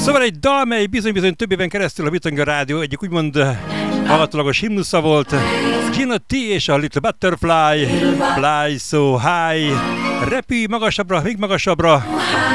Szóval egy dal, mely bizony-bizony több éven keresztül a Bitanga Rádió egyik úgymond hallgatólagos himnusza volt. Gina T és a Little Butterfly, Fly So High, repülj magasabbra, még magasabbra.